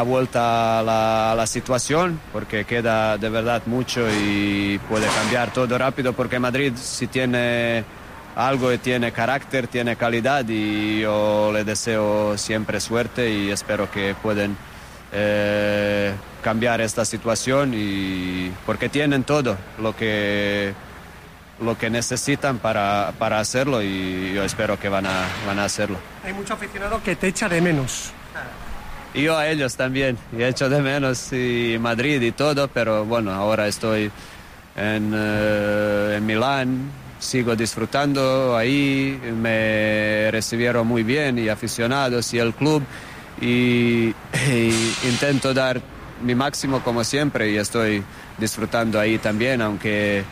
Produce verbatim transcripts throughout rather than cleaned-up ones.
vuelta a la, a la situación, porque queda de verdad mucho y puede cambiar todo rápido, porque Madrid si tiene algo y tiene carácter, tiene calidad, y yo le deseo siempre suerte y espero que puedan eh, cambiar esta situación, y porque tienen todo lo que lo que necesitan para, para hacerlo, y yo espero que van a, van a hacerlo. Hay mucho aficionado que te echa de menos. Y yo a ellos también, y echo de menos y Madrid y todo, pero bueno, ahora estoy en, uh, en Milán, sigo disfrutando ahí, me recibieron muy bien y aficionados y el club, y, y intento dar mi máximo como siempre, y estoy disfrutando ahí también, aunque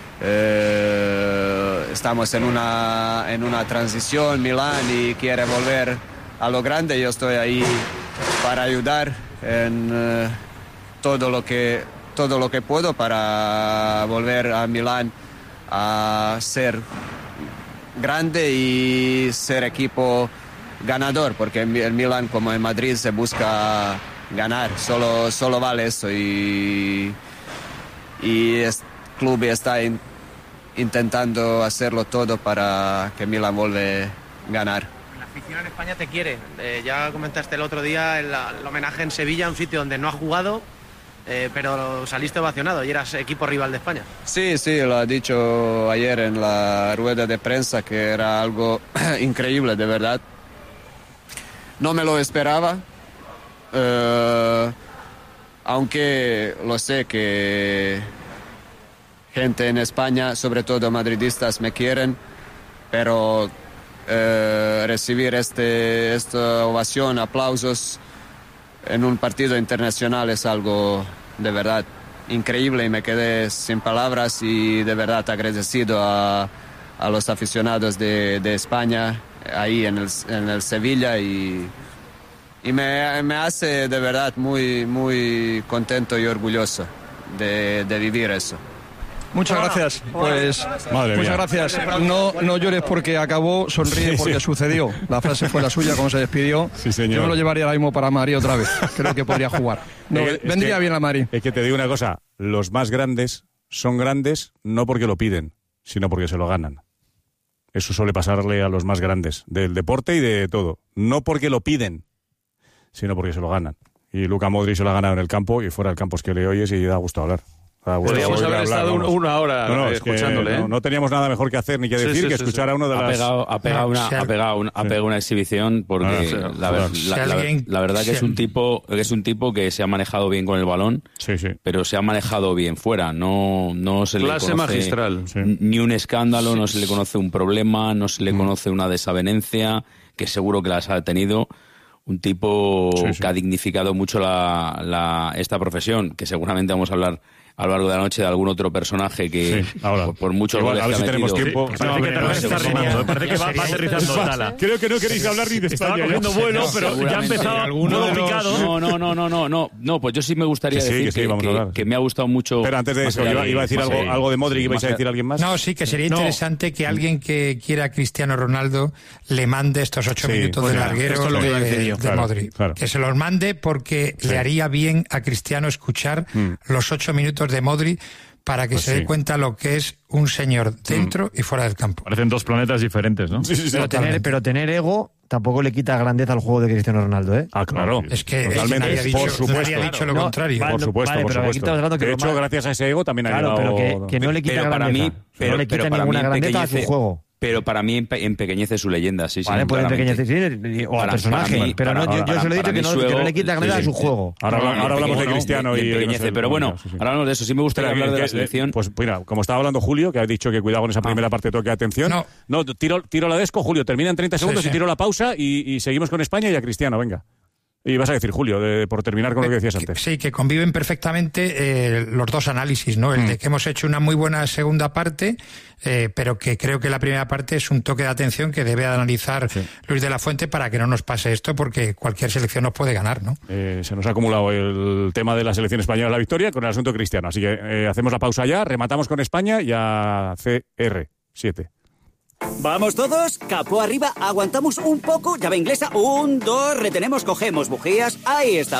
eh, estamos en una, en una transición, Milán, y quiere volver a lo grande. Yo estoy ahí para ayudar en uh, todo lo que todo lo que puedo para volver a Milán a ser grande y ser equipo ganador, porque en, en Milán como en Madrid se busca ganar, solo solo vale eso, y y el club está in, intentando hacerlo todo para que Milán vuelva a ganar. La afición en España te quiere. Eh, ya comentaste el otro día el, el homenaje en Sevilla, un sitio donde no ha jugado, eh, pero saliste ovacionado y eras equipo rival de España. Sí, sí, lo ha dicho ayer en la rueda de prensa, que era algo increíble, de verdad. No me lo esperaba, eh, aunque lo sé que gente en España, sobre todo madridistas, me quieren, pero Eh, recibir este, esta ovación, aplausos en un partido internacional es algo de verdad increíble, y me quedé sin palabras, y de verdad agradecido a, a los aficionados de, de España ahí en el, en el Sevilla, y, y me, me hace de verdad muy, muy contento y orgulloso de, de vivir eso. Muchas gracias, pues Madre muchas mía. gracias. No, no llores porque acabó, sonríe porque sí, sí. sucedió. La frase fue la suya, como se despidió. Sí, señor. Yo me lo llevaría ahora mismo para Madrid otra vez. Creo que podría jugar. No, es vendría que, bien a Madrid. Es que te digo una cosa, los más grandes son grandes no porque lo piden, sino porque se lo ganan. Eso suele pasarle a los más grandes del deporte y de todo. No porque lo piden, sino porque se lo ganan. Y Luka Modric se lo ha ganado en el campo, y fuera del campo es que le oyes y da gusto hablar. Podríamos haber hablar, estado vamos. una hora no, no, eh, escuchándole. No, no teníamos nada mejor que hacer ni que decir sí, sí, que sí, escuchar sí. a uno de ha las... Pegado, ha pegado una, ha pegado una, ha pegado una exhibición, porque ah, sí, la, la, la, la, la verdad que es un tipo que es un tipo que se ha manejado bien con el balón, sí, sí. pero se ha manejado bien fuera. No, no se Clase le conoce magistral. Sí. ni un escándalo, sí, no se le conoce un problema, no se le mm. conoce una desavenencia, que seguro que las ha tenido. Un tipo sí, sí. que ha dignificado mucho la, la, esta profesión, que seguramente vamos a hablar a lo largo de la noche de algún otro personaje que sí, ahora. por, por muchos Igual, goles a ver que ha si metido. tenemos tiempo. Sí, parece no, que te está rimando, parece que va, va aterrizando Tala. Creo que no queréis hablar ni de Estaba España. cogiendo vuelo, pero ya ha empezado uno picado. No, no, no, no, no, no, no, pues yo sí me gustaría que sí, decir que, sí, que, vamos a hablar. que, que me ha gustado mucho. Pero antes de eso, iba, iba a decir algo, algo de Modric, ¿ibais a decir alguien más? No, sí, que sería interesante no. que alguien que quiera a Cristiano Ronaldo le mande estos ocho sí, minutos pues de larguero esto es lo que de, de, de claro, Modric. Claro. Que se los mande porque sí. le haría bien a Cristiano escuchar mm. los ocho minutos de Modric, para que pues se sí. dé cuenta lo que es un señor dentro mm. y fuera del campo. Parecen dos planetas diferentes, ¿no? Sí, sí, sí, pero, tener, pero tener ego tampoco le quita grandeza al juego de Cristiano Ronaldo, ¿eh? Ah, claro. Es que totalmente, es, dicho, por supuesto. nadie ha dicho lo no, contrario. Vale, por supuesto, vale, por pero supuesto. Que de hecho, gracias a ese ego también ha claro, llegado... pero que, que no le quita pero grandeza. Para mí, pero, no le quita pero para ninguna mí grandeza a su juego. Pero para mí empequeñece su leyenda, sí, sí. Vale, puede empequeñecer, sí, o al personaje. Mí, pero no, para, yo, yo se lo he dicho que no, que no le quita grandeza sí, sí. a su juego. Ahora, ahora, ahora hablamos de Cristiano y... y no sé, pero bueno, sí, sí. ahora hablamos de eso. Sí me gustaría hablar de la selección. Pues mira, como estaba hablando Julio, que ha dicho que cuidado con esa primera parte, toque atención. No, no tiro, tiro la desco, Julio, termina en treinta segundos sí, sí. y tiro la pausa y, y seguimos con España y a Cristiano, venga. Y vas a decir, Julio, de, por terminar con lo que decías antes. Sí, que conviven perfectamente eh, los dos análisis, ¿no? El mm. de que hemos hecho una muy buena segunda parte, eh, pero que creo que la primera parte es un toque de atención que debe analizar sí. Luis de la Fuente para que no nos pase esto, porque cualquier selección nos puede ganar, ¿no? Eh, se nos ha acumulado el tema de la selección española de la victoria con el asunto cristiano. Así que eh, hacemos la pausa ya, rematamos con España y a C R siete. ¿Vamos todos? Capó arriba, aguantamos un poco, llave inglesa, un, dos, retenemos, cogemos bujías, ahí está.